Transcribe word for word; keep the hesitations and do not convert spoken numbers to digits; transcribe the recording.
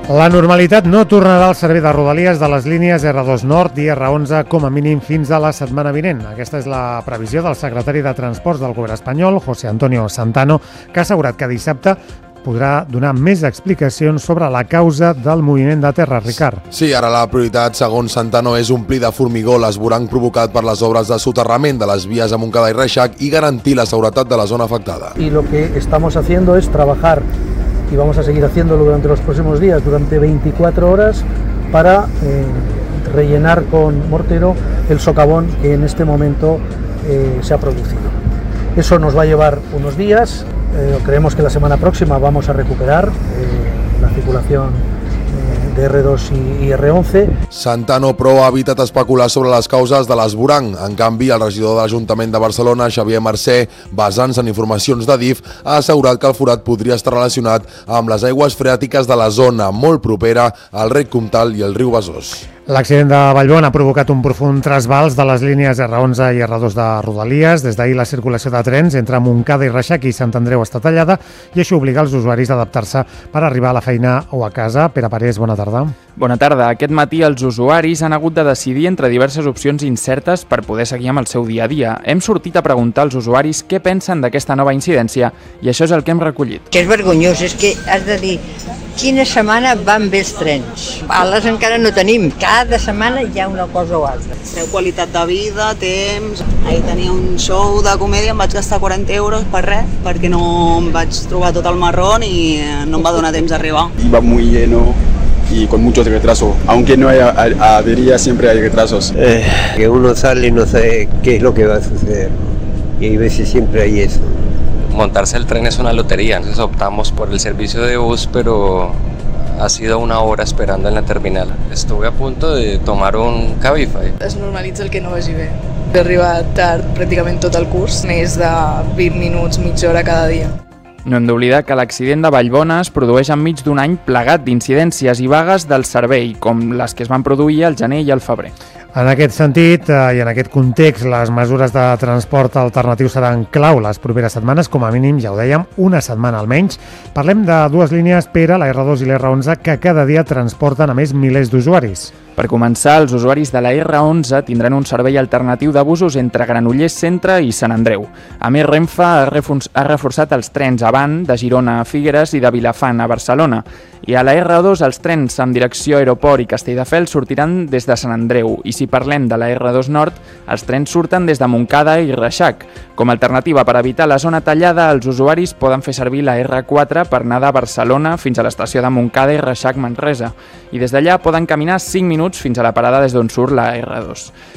La normalitat no tornarà al servei de Rodalies de les línies erre dos Nord i erre onze com a mínim fins a la setmana vinent. Aquesta és la previsió del secretari de Transports del govern espanyol, José Antonio Santano, que ha assegurat que dissabte podrà donar més explicacions sobre la causa del moviment de terra, Ricard. Sí, ara la prioritat, segons Santano, és omplir de formigó l'esvoranc provocat per les obres de soterrament de les vies a Montcada i Reixac i garantir la seguretat de la zona afectada. Y lo que estamos haciendo es trabajar, y vamos a seguir haciéndolo durante los próximos días, durante veinticuatro horas, para eh, rellenar con mortero el socavón que en este momento eh, se ha producido. Eso nos va a llevar unos días. Eh, creemos que la semana próxima vamos a recuperar eh, la circulación eh, de erre dos i erre onze. Santano, però, ha evitat especular sobre les causes de l'esvoranc. En canvi, el regidor de l'Ajuntament de Barcelona, Xavier Mercè, basant-se en informacions de D I F, ha assegurat que el forat podria estar relacionat amb les aigües freàtiques de la zona molt propera al Rec Comtal i el riu Besòs. L'accident de Vallbona ha provocat un profund trasbals de les línies erre onze i erre dos de Rodalies. Des d'ahir la circulació de trens entre Montcada i Reixac i Sant Andreu està tallada i això obliga els usuaris a adaptar-se per arribar a la feina o a casa. Pere Parés, bona tarda. Bona tarda. Aquest matí els usuaris han hagut de decidir entre diverses opcions incertes per poder seguir amb el seu dia a dia. Hem sortit a preguntar als usuaris què pensen d'aquesta nova incidència i això és el que hem recollit. Que és vergonyós, és que has de dir quina setmana van bé els trens. Ales encara no tenim, cada setmana hi ha una cosa o altra. Treu qualitat de vida, temps... Ahir tenia un show de comèdia, em vaig gastar quaranta euros per res, perquè no em vaig trobar tot el marrón i no em va donar temps d'arribar. Iba muy lleno y con muchos retrasos, aunque no hay avería, siempre hay retrasos. Eh, que uno sale y no sabe qué es lo que va a suceder, y hay veces siempre hay eso. Montarse el tren es una lotería, entonces optamos por el servicio de bus, pero ha sido una hora esperando en la terminal. Estuve a punto de tomar un Cabify. Es normalitza el que no vagi bé. He arribat tard pràcticament tot el curs, més de vint minuts, mitja hora cada dia. No hem d'oblidar que l'accident de Vallbona es produeix enmig d'un any plegat d'incidències i vagues del servei, com les que es van produir al gener i al febrer. En aquest sentit eh, i en aquest context, les mesures de transport alternatiu seran clau les properes setmanes, com a mínim, ja ho dèiem, una setmana almenys. Parlem de dues línies per a la erre dos i l'erre onze que cada dia transporten a més milers d'usuaris. Per començar, els usuaris de la erre onze tindran un servei alternatiu de busos entre Granollers Centre i Sant Andreu. A més, Renfe ha reforçat els trens avant de Girona a Figueres i de Vilafant a Barcelona. I a la erre dos els trens amb direcció Aeroport i Castelldefels sortiran des de Sant Andreu. I si parlem de la erre dos Nord, els trens surten des de Montcada i Reixac. Com a alternativa per evitar la zona tallada, els usuaris poden fer servir la erre quatre per anar de Barcelona fins a l'estació de Montcada i Reixac-Manresa. I des d'allà poden caminar cinc minuts fins a la parada des d'on surt la erre dos.